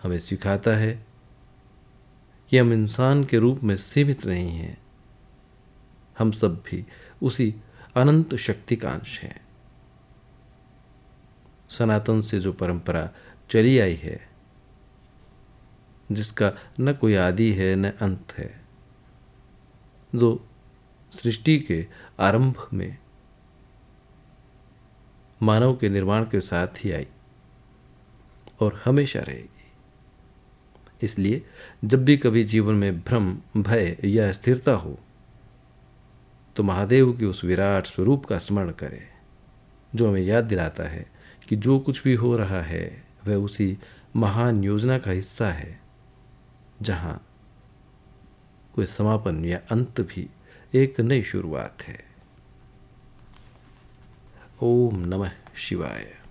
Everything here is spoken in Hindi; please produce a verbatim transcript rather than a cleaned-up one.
हमें सिखाता है कि हम इंसान के रूप में सीमित नहीं हैं, हम सब भी उसी अनंत शक्ति का अंश हैं। सनातन से जो परंपरा चली आई है, जिसका न कोई आदि है न अंत है, जो सृष्टि के आरंभ में मानव के निर्माण के साथ ही आई और हमेशा रहेगी। इसलिए जब भी कभी जीवन में भ्रम, भय या अस्थिरता हो तो महादेव के उस विराट स्वरूप का स्मरण करें, जो हमें याद दिलाता है कि जो कुछ भी हो रहा है वह उसी महान योजना का हिस्सा है, जहां कोई समापन या अंत भी एक नई शुरुआत है। ओम नमः शिवाय।